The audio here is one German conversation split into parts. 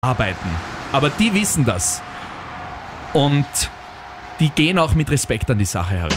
arbeiten. Aber die wissen das. Und die gehen auch mit Respekt an die Sache heran.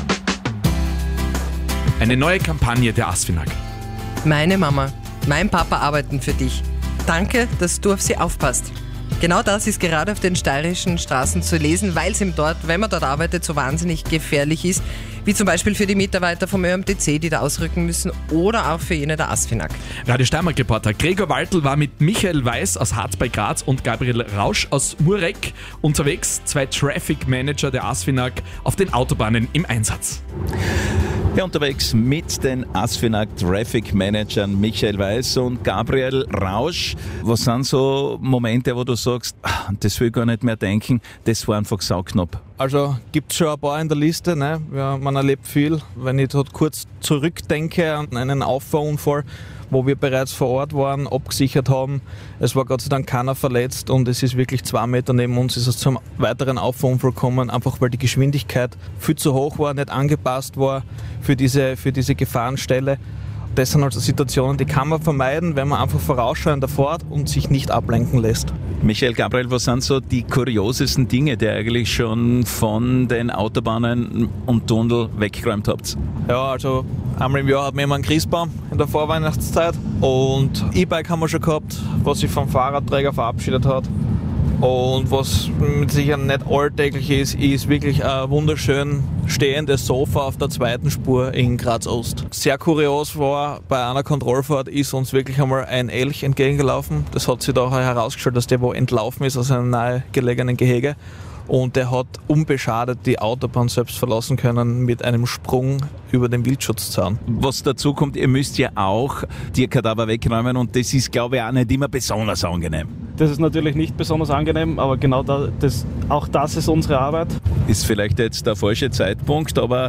Eine neue Kampagne der ASFINAG. Meine Mama, mein Papa arbeiten für dich. Danke, dass du auf sie aufpasst. Genau das ist gerade auf den steirischen Straßen zu lesen, weil es ihm dort, wenn man dort arbeitet, so wahnsinnig gefährlich ist. Wie zum Beispiel für die Mitarbeiter vom ÖMTC, die da ausrücken müssen, oder auch für jene der ASFINAG. Radio Steiermark-Reporter Gregor Waltl war mit Michael Weiß aus Harz bei Graz und Gabriel Rausch aus Murek unterwegs. 2 Traffic Manager der ASFINAG auf den Autobahnen im Einsatz. Ja, unterwegs mit den ASFINAG Traffic Managern Michael Weiß und Gabriel Rausch. Was sind so Momente, wo du sagst, das will ich gar nicht mehr denken, das war einfach sauknapp? Also gibt es schon ein paar in der Liste, ne? Ja, man erlebt viel. Wenn ich dort kurz zurückdenke an einen Auffahrunfall, wo wir bereits vor Ort waren, abgesichert haben. Es war Gott sei Dank keiner verletzt und es ist wirklich 2 Meter neben uns ist es zum weiteren Auffahrunfall gekommen, einfach weil die Geschwindigkeit viel zu hoch war, nicht angepasst war für diese Gefahrenstelle. Das sind also Situationen, die kann man vermeiden, wenn man einfach vorausschauender fährt und sich nicht ablenken lässt. Michael, Gabriel, was sind so die kuriosesten Dinge, die ihr eigentlich schon von den Autobahnen und Tunnel weggeräumt habt? Ja, also einmal im Jahr hat man immer einen Christbaum in der Vorweihnachtszeit und E-Bike haben wir schon gehabt, was sich vom Fahrradträger verabschiedet hat. Und was mit sicher nicht alltäglich ist wirklich ein wunderschön stehendes Sofa auf der 2. Spur in Graz-Ost. Sehr kurios war, bei einer Kontrollfahrt ist uns wirklich einmal ein Elch entgegengelaufen. Das hat sich da herausgestellt, dass der wo entlaufen ist aus einem nahegelegenen Gehege. Und der hat unbeschadet die Autobahn selbst verlassen können mit einem Sprung über den Wildschutzzaun. Was dazu kommt, ihr müsst ja auch Tierkadaver wegräumen und das ist, glaube ich, auch nicht immer besonders angenehm. Das ist natürlich nicht besonders angenehm, aber genau auch das ist unsere Arbeit. Ist vielleicht jetzt der falsche Zeitpunkt, aber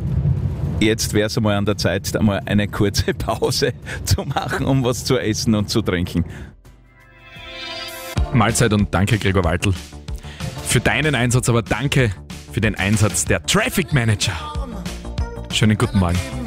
jetzt wäre es einmal an der Zeit, einmal eine kurze Pause zu machen, um was zu essen und zu trinken. Mahlzeit und danke Gregor Waltl für deinen Einsatz, aber danke für den Einsatz der Traffic Manager. Schönen guten Morgen.